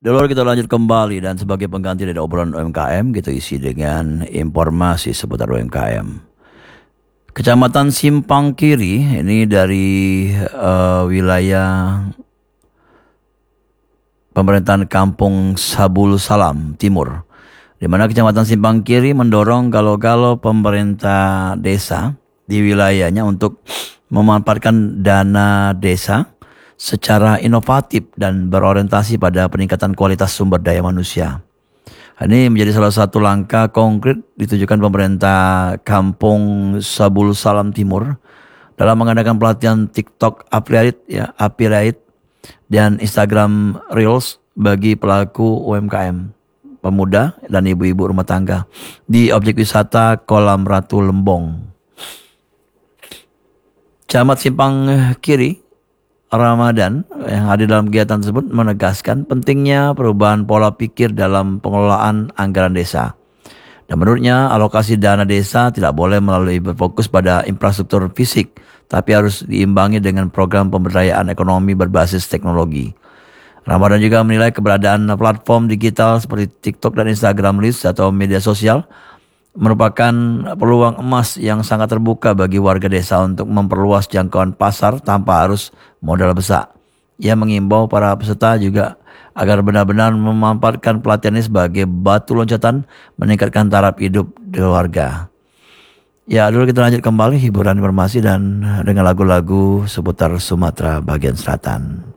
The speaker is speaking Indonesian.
Dulu kita lanjut kembali dan sebagai pengganti dari obrolan UMKM kita isi dengan informasi seputar UMKM. Kecamatan Simpang Kiri ini dari wilayah pemerintahan Kampung Sabul Salam Timur, di mana Kecamatan Simpang Kiri mendorong galau-galau pemerintah desa di wilayahnya untuk memanfaatkan dana desa secara inovatif dan berorientasi pada peningkatan kualitas sumber daya manusia. Ini menjadi salah satu langkah konkret ditujukan pemerintah Kampung Sabul Salam Timur dalam mengadakan pelatihan TikTok Affiliate dan Instagram Reels bagi pelaku UMKM, pemuda dan ibu-ibu rumah tangga di objek wisata Kolam Ratu Lembong. Camat Simpang Kiri Ramadan yang hadir dalam kegiatan tersebut menegaskan pentingnya perubahan pola pikir dalam pengelolaan anggaran desa. Dan menurutnya alokasi dana desa tidak boleh melalui berfokus pada infrastruktur fisik, tapi harus diimbangi dengan program pemberdayaan ekonomi berbasis teknologi. Ramadan juga menilai keberadaan platform digital seperti TikTok dan Instagram Reels atau media sosial merupakan peluang emas yang sangat terbuka bagi warga desa untuk memperluas jangkauan pasar tanpa harus modal besar. Ia mengimbau para peserta juga agar benar-benar memanfaatkan pelatihan ini sebagai batu loncatan meningkatkan taraf hidup di warga. Ya, dulu kita lanjut kembali hiburan informasi dan dengan lagu-lagu seputar Sumatera bagian selatan.